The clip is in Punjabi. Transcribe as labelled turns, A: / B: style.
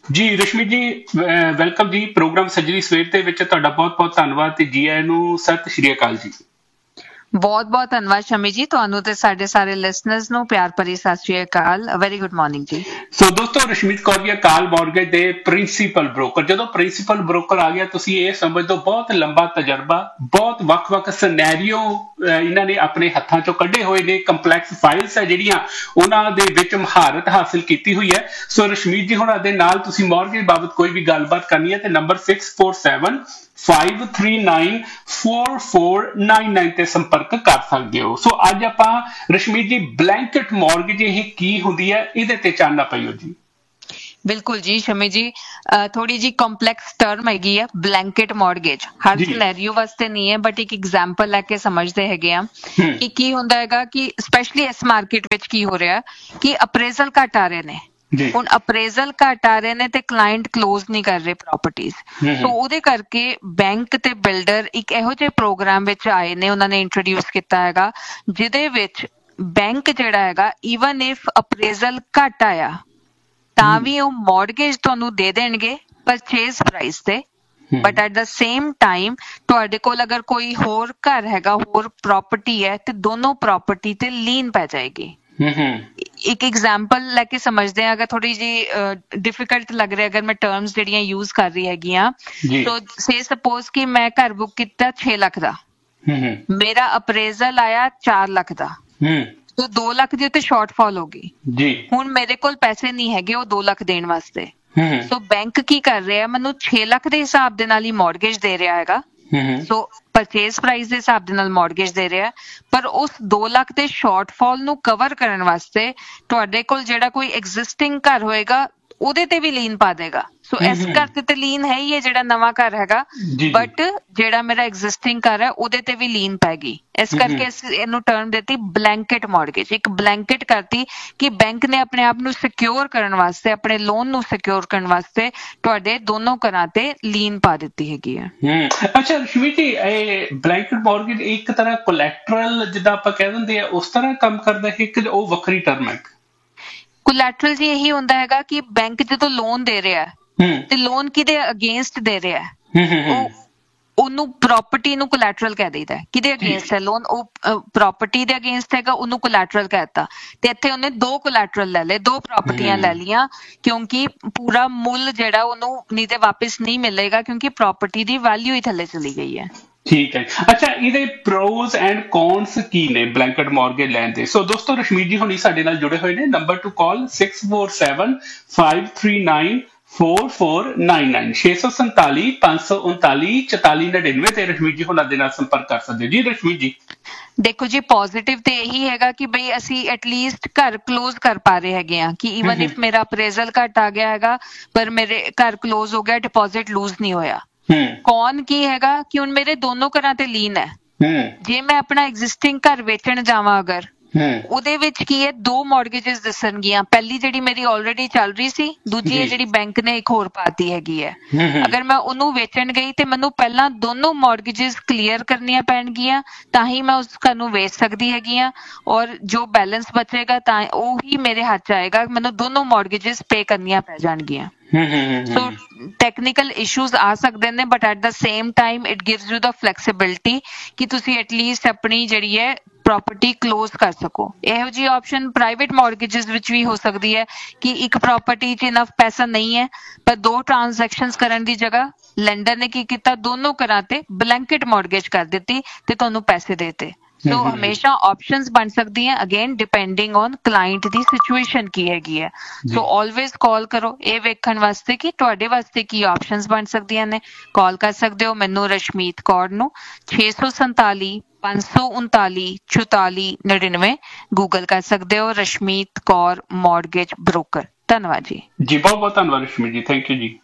A: ਜੀ ਰਸ਼ਮੀ ਜੀ, ਵੈਲਕਮ ਜੀ ਪ੍ਰੋਗਰਾਮ ਸੱਜਰੀ ਸਵੇਰ ਦੇ ਵਿੱਚ ਤੁਹਾਡਾ ਬਹੁਤ ਬਹੁਤ ਧੰਨਵਾਦ ਤੇ ਜੀ ਆਇਆਂ ਨੂੰ ਸਤਿ ਸ਼੍ਰੀ ਅਕਾਲ ਜੀ।
B: ਬਹੁਤ ਬਹੁਤ ਧੰਨਵਾਦ ਸ਼ਮੀ ਜੀ, ਤੁਹਾਨੂੰ ਤੇ ਸਾਡੇ ਸਾਰੇ ਲਿਸਨਰਸ ਨੂੰ ਪਿਆਰ ਭਰੀ ਸਤਿ ਸ਼੍ਰੀ ਅਕਾਲ। ਵੈਰੀ ਗੁੱਡ ਮਾਰਨਿੰਗ ਜੀ।
A: ਸੋ ਦੋਸਤੋ, ਰਸ਼ਮੀਤ ਕੌਰ ਜੀ ਕਾਲ ਮਾਰਗੇਜ ਦੇ ਪ੍ਰਿੰਸੀਪਲ ਬ੍ਰੋਕਰ। ਜਦੋਂ ਪ੍ਰਿੰਸੀਪਲ ਬ੍ਰੋਕਰ ਆ ਗਿਆ, ਤੁਸੀਂ ਇਹ ਸਮਝ ਲਓ ਬਹੁਤ ਲੰਬਾ ਤਜਰਬਾ, ਬਹੁਤ ਵੱਖ-ਵੱਖ ਸਿਨੈਰੀਓ ਇਹਨਾਂ ਨੇ ਆਪਣੇ ਹੱਥਾਂ ਚੋਂ ਕੱਢੇ ਹੋਏ ਨੇ। ਕੰਪਲੈਕਸ ਫਾਈਲਸ ਹੈ ਜਿਹੜੀਆਂ ਉਹਨਾਂ ਦੇ ਵਿੱਚ ਮਹਾਰਤ ਹਾਸਲ ਕੀਤੀ ਹੋਈ ਹੈ। ਸੋ ਰਸ਼ਮੀਤ ਜੀ ਹੁਣਾਂ ਦੇ ਨਾਲ ਤੁਸੀਂ ਮਾਰਗੇਜ ਬਾਬਤ ਕੋਈ ਵੀ ਗੱਲਬਾਤ ਕਰਨੀ ਹੈ ਤੇ ਨੰਬਰ 6475394499 ਤੇ ਸੰਪਰਕ ਕਰ ਸਕਦੇ ਹੋ। ਸੋ ਅੱਜ ਆਪਾਂ ਰਸ਼ਮੀਤ ਜੀ ਬਲੈਂਕਟ ਮਾਰਗੇਜ ਇਹ ਕੀ ਹੁੰਦੀ ਹੈ ਇਹਦੇ ਤੇ ਚਾਨਣਾ ਪਾਈਓ ਜੀ।
B: ਬਿਲਕੁਲ ਜੀ ਸ਼ਮੀ ਜੀ, ਥੋੜੀ ਜੀ ਕੰਪਲੈਕਸ ਟਰਮ ਹੈਗੀ ਆ ਬਲੈਂਕਟ ਮਾਰਗੇਜ। ਹਰ ਸਿਨੈਰੀਓ ਵਾਸਤੇ ਨਹੀਂ ਹੈ, ਬਟ ਇੱਕ ਐਗਜ਼ਾਮਪਲ ਲੈ ਕੇ ਸਮਝਦੇ ਹੈਗੇ ਆ ਕਿ ਕੀ ਹੁੰਦਾ ਹੈਗਾ ਕਿ ਸਪੈਸ਼ਲੀ ਇਸ ਮਾਰਕੀਟ ਵਿੱਚ ਕੀ ਹੋ ਰਿਹਾ ਕਿ ਅਪਰੇਜ਼ਲ ਘੱਟ ਆ ਰਹੇ ਨੇ। ਹੁਣ ਅਪਰੇਜ਼ਲ ਘੱਟ ਆ ਰਹੇ ਨੇ ਤੇ ਕਲਾਇੰਟ ਕਲੋਜ਼ ਨਹੀਂ ਕਰ ਰਹੇ ਪ੍ਰਾਪਰਟੀਜ਼, ਸੋ ਉਹਦੇ ਕਰਕੇ ਬੈਂਕ ਤੇ ਬਿਲਡਰ ਇੱਕ ਇਹੋ ਜਿਹੇ ਪ੍ਰੋਗਰਾਮ ਵਿੱਚ ਆਏ ਨੇ, ਉਹਨਾਂ ਨੇ ਇੰਟਰੋਡਿਊਸ ਕੀਤਾ ਹੈਗਾ ਜਿਹਦੇ ਵਿੱਚ ਬੈਂਕ ਜਿਹੜਾ ਹੈਗਾ ਈਵਨ ਇਫ ਅਪਰੇਜ਼ਲ ਘੱਟ ਆਇਆ ਤਾਂ ਵੀ ਉਹ ਮਾਰਗੇਜ ਤੁਹਾਨੂੰ ਦੇ ਦੇਣਗੇ ਪਰਚੇਜ਼ ਪ੍ਰਾਈਸ ਤੇ। But at the same time ਤੁਹਾਡੇ ਕੋਲ ਅਗਰ ਕੋਈ ਹੋਰ ਘਰ ਹੈਗਾ, ਹੋਰ ਪ੍ਰਾਪਰਟੀ ਹੈ, ਤੇ ਦੋਨੋਂ ਪ੍ਰਾਪਰਟੀ ਤੇ ਲੀਨ ਪੈ ਜਾਏਗੀ। ਇੱਕ ਐਗਜ਼ਾਮਪਲ ਲੈ ਕੇ ਸਮਝਦੇ ਹਾਂ, ਅਗਰ ਥੋੜੀ ਜੀ ਡਿਫਿਕਲਟ ਲੱਗ ਰਿਹਾ, ਅਗਰ ਮੈਂ ਟਰਮਸ ਜਿਹੜੀਆਂ ਯੂਜ਼ ਕਰ ਰਹੀ ਹੈਗੀਆਂ, ਸੋ ਸੇ ਸਪੋਜ਼ ਕਿ ਮੈਂ ਘਰ ਬੁੱਕ ਕੀਤਾ 6 ਲੱਖ ਦਾ, ਮੇਰਾ ਅਪਰੇਜ਼ਲ ਆਇਆ 4 ਲੱਖ ਦਾ, तो 2 ਲੱਖ ਦੀ ਉੱਤੇ ਸ਼ਾਰਟਫਾਲ ਹੋ ਗਈ ਜੀ। ਹੁਣ ਮੇਰੇ ਕੋਲ ਪੈਸੇ ਨਹੀਂ ਹੈਗੇ ਉਹ 2 ਲੱਖ ਦੇਣ ਵਾਸਤੇ, ਸੋ ਬੈਂਕ ਕੀ ਕਰ ਰਿਹਾ, ਮੈਨੂੰ 6 ਲੱਖ ਦੇ ਹਿਸਾਬ ਦੇ ਨਾਲ ਹੀ ਮਾਰਗੇਜ ਦੇ ਰਿਹਾ ਹੈਗਾ। ਸੋ ਪਰਚੇਜ਼ ਪ੍ਰਾਈਸ ਦੇ ਹਿਸਾਬ ਦੇ ਨਾਲ ਮਾਰਗੇਜ ਦੇ ਰਿਹਾ, ਪਰ ਉਸ 2 ਲੱਖ ਦੇ ਸ਼ਾਰਟਫਾਲ ਨੂੰ ਕਵਰ ਕਰਨ ਵਾਸਤੇ ਤੁਹਾਡੇ ਕੋਲ ਜਿਹੜਾ ਕੋਈ ਐਗਜ਼ਿਸਟਿੰਗ ਘਰ ਹੋਏਗਾ ਉਹਦੇ ਤੇ ਵੀ ਲੀਨ ਪਾ ਦੇਗਾ। ਸੋ ਇਸ ਘਰ ਤੇ ਲੀਨ ਹੈ ਹੀ ਹੈ ਜਿਹੜਾ ਨਵਾਂ ਘਰ ਹੈਗਾ, ਬਟ ਜਿਹੜਾ ਮੇਰਾ ਐਗਜ਼ਿਸਟਿੰਗ ਘਰ ਹੈ ਉਹਦੇ ਤੇ ਵੀ ਲੀਨ ਪੈ ਗਈ। ਇਸ ਕਰਕੇ ਇਹਨੂੰ ਟਰਮ ਦਿੱਤੀ ਬਲੈਂਕਟ ਮਾਰਗੇਜ। ਇੱਕ ਬਲੈਂਕਟ ਕਰਤੀ ਕਿ ਬੈਂਕ ਨੇ ਆਪਣੇ ਆਪ ਨੂੰ ਸਿਕਿਉਰ ਕਰਨ ਵਾਸਤੇ, ਆਪਣੇ ਲੋਨ ਨੂੰ ਸਿਕਿਉਰ ਕਰਨ ਵਾਸਤੇ ਤੁਹਾਡੇ ਦੋਨੋਂ ਘਰਾਂ ਤੇ ਲੀਨ ਪਾ ਦਿੱਤੀ ਹੈਗੀ ਹੈ।
A: ਅੱਛਾ ਰਸ਼ਮੀ ਜੀ, ਇਹ ਬਲੈਂਕਟ ਮਾਰਗੇਜ ਇੱਕ ਤਰ੍ਹਾਂ ਕੋਲੈਟਰਲ ਜਿੱਦਾਂ ਆਪਾਂ ਕਹਿ ਦਿੰਦੇ ਆ ਉਸ ਤਰ੍ਹਾਂ ਕੰਮ ਕਰਦਾ ਹੈ ਕਿ ਉਹ ਵੱਖਰੀ ਟਰਮ ਹੈ?
B: ਕੋਲੈਟਰਲ ਜੀ ਇਹੀ ਹੁੰਦਾ ਹੈਗਾ ਕਿ ਬੈਂਕ ਜਦੋਂ ਲੋਨ ਦੇ ਰਿਹਾ ਤੇ ਲੋਨ ਕਿਹਦੇ ਅਗੇਂਸਟ ਦੇ ਰਿਹਾ, ਉਹਨੂੰ ਪ੍ਰਾਪਰਟੀ ਨੂੰ ਕੋਲੈਟਰਲ ਕਹਿ ਦਈਦਾ। ਕਿਹਦੇ ਅਗੇਂਸਟ ਹੈ ਲੋਨ, ਉਹ ਪ੍ਰਾਪਰਟੀ ਦੇ ਅਗੇਂਸਟ ਹੈਗਾ, ਉਹਨੂੰ ਕੋਲੈਟਰਲ ਕਹਿਤਾ। ਤੇ ਇੱਥੇ ਉਹਨੇ 2 ਕੋਲੈਟਰਲ ਲੈ ਲਏ, 2 ਪ੍ਰਾਪਰਟੀਆਂ ਲੈ ਲਈਆਂ, ਕਿਉਂਕਿ ਪੂਰਾ ਮੁੱਲ ਜਿਹੜਾ ਉਹਨੂੰ ਨਹੀਂ ਤੇ ਵਾਪਿਸ ਨਹੀਂ ਮਿਲੇਗਾ, ਕਿਉਂਕਿ ਪ੍ਰਾਪਰਟੀ ਦੀ ਵੈਲਿਊ ਹੀ ਥੱਲੇ ਚਲੀ ਗਈ ਹੈ।
A: ਠੀਕ ਹੈ। ਅੱਛਾ, ਇਹਦੇ ਪ੍ਰੋਜ਼ ਐਂਡ ਕੌਨਸ ਕੀ ਨੇ ਬਲੈਂਕਟ ਮਾਰਗੇਜ ਲੈਣ ਦੇ? ਸੋ ਦੋਸਤੋ, ਰਸ਼ਮੀਤ ਜੀ ਹੁਣੀ ਸਾਡੇ ਨਾਲ ਜੁੜੇ ਹੋਏ ਨੇ। ਨੰਬਰ ਟੂ ਕਾਲ 6475394499 647 539 4499 ਤੇ ਰਸ਼ਮੀਤ ਜੀ ਹੁਣਾਂ ਦੇ ਨਾਲ ਸੰਪਰਕ ਕਰ ਸਕਦੇ ਹੋ। ਜੀ ਰਸ਼ਮੀਤ ਜੀ,
B: ਦੇਖੋ ਜੀ, ਪੋਜ਼ਿਟਿਵ ਤੇ ਇਹੀ ਹੈਗਾ ਕਿ ਬਈ ਅਸੀਂ ਐਟਲੀਸਟ ਘਰ ਕਲੋਜ਼ ਕਰ ਪਾ ਰਹੇ ਹੈਗੇ ਆ ਕਿ ਈਵਨ ਇਫ ਮੇਰਾ ਅਪਰੇਜ਼ਲ ਘੱਟ ਆ ਗਿਆ ਹੈਗਾ ਪਰ ਮੇਰੇ ਘਰ ਕਲੋਜ਼ ਹੋ ਗਿਆ, ਡਿਪੋਜ਼ਿਟ ਲੂਜ਼ ਨਹੀਂ ਹੋਇਆ। ਕੌਣ ਕੀ ਹੈਗਾ ਕਿ ਹੁਣ ਮੇਰੇ ਦੋਨੋਂ ਘਰਾਂ ਤੇ ਲੀਨ ਹੈ। ਜੇ ਮੈਂ ਆਪਣਾ ਐਗਜ਼ਿਸਟਿੰਗ ਘਰ ਵੇਚਣ ਜਾਵਾਂ ਅਗਰ, ਉਹਦੇ ਵਿੱਚ ਕੀ ਹੈ, 2 ਮਾਰਗੇਜਸ ਦਿਸਣਗੀਆਂ। ਪਹਿਲੀ ਜਿਹੜੀ ਮੇਰੀ ਆਲਰੇਡੀ ਚੱਲ ਰਹੀ ਸੀ, ਦੂਜੀ ਹੈ ਜਿਹੜੀ ਬੈਂਕ ਨੇ ਇੱਕ ਹੋਰ ਪਾਤੀ ਹੈਗੀ ਹੈ। ਅਗਰ ਮੈਂ ਉਹਨੂੰ ਵੇਚਣ ਗਈ ਤੇ ਮੈਨੂੰ ਪਹਿਲਾਂ ਦੋਨੋਂ ਮਾਰਗੇਜਸ ਕਲੀਅਰ ਕਰਨੀਆਂ ਪੈਣਗੀਆਂ, ਤਾਂ ਹੀ ਮੈਂ ਉਸ ਘਰ ਨੂੰ ਵੇਚ ਸਕਦੀ ਹੈਗੀ ਆ। ਔਰ ਜੋ ਬੈਲੈਂਸ ਬਚੇਗਾ ਤਾਂ ਉਹੀ ਮੇਰੇ ਹੱਥ 'ਚ ਆਏਗਾ, ਮੈਨੂੰ ਦੋਨੋਂ ਮਾਰਗੇਜਸ ਪੇ ਕਰਨੀਆਂ ਪੈ ਜਾਣਗੀਆਂ। ਸੋ ਟੈਕਨੀਕਲ ਇਸ਼ੂਜ਼ ਆ ਸਕਦੇ ਨੇ, but at the same time it gives you the flexibility ਕਿ ਤੁਸੀਂ ਐਟਲੀਸਟ ਆਪਣੀ ਜਿਹੜੀ ਹੈ ਪ੍ਰਾਪਰਟੀ ਕਲੋਜ਼ ਕਰ ਸਕੋ। ਇਹੋ ਜਿਹੀ ਆਪਸ਼ਨ ਪ੍ਰਾਈਵੇਟ ਮਾਰਗੇਜਸ ਵਿੱਚ ਵੀ ਹੋ ਸਕਦੀ ਹੈ ਕਿ ਇੱਕ ਪ੍ਰਾਪਰਟੀ 'ਚ ਇਨਫ ਪੈਸਾ ਨਹੀਂ ਹੈ, ਪਰ 2 ਟ੍ਰਾਂਜੈਕਸ਼ਨਸ ਕਰਨ ਦੀ ਜਗ੍ਹਾ ਲੈਂਡਰ ਨੇ ਕੀ ਕੀਤਾ, ਦੋਨੋਂ ਘਰਾਂ ਤੇ ਬਲੈਂਕਟ ਮਾਰਗੇਜ ਕਰ ਦਿੱਤੀ ਤੇ ਤੁਹਾਨੂੰ ਪੈਸੇ ਦੇਤੇ। ਸੋ ਹਮੇਸ਼ਾ ਆਪਸ਼ਨਸ ਬਣ ਸਕਦੀਆਂ, again depending on client the situation ਕੀ ਹੈਗੀ ਹੈ। ਸੋ ਆਲਵੇਜ਼ ਕਾਲ ਕਰੋ ਇਹ ਵੇਖਣ ਵਾਸਤੇ ਕਿ ਤੁਹਾਡੇ ਵਾਸਤੇ ਕੀ ਆਪਸ਼ਨਸ ਬਣ ਸਕਦੀਆਂ ਨੇ। ਕਾਲ ਕਰ ਸਕਦੇ ਹੋ ਮੈਨੂੰ ਰਸ਼ਮੀਤ ਕੌਰ ਨੂੰ 647 539 4499। ਗੂਗਲ ਕਰ ਸਕਦੇ ਹੋ ਰਸ਼ਮੀਤ ਕੌਰ ਮਾਰਗੇਜ ਬ੍ਰੋਕਰ। ਧੰਨਵਾਦ ਜੀ।
A: ਜੀ ਬਹੁਤ ਬਹੁਤ ਧੰਨਵਾਦ ਰਸ਼ਮੀਤ ਜੀ, ਥੈਂਕ ਯੂ ਜੀ।